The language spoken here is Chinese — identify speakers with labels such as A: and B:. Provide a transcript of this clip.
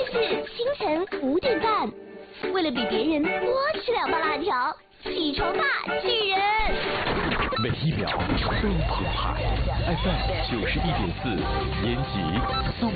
A: 四清晨5点半，为了比别人多吃2包辣条，起床吧巨人！
B: 每一秒都澎湃。FM 91.4，年级送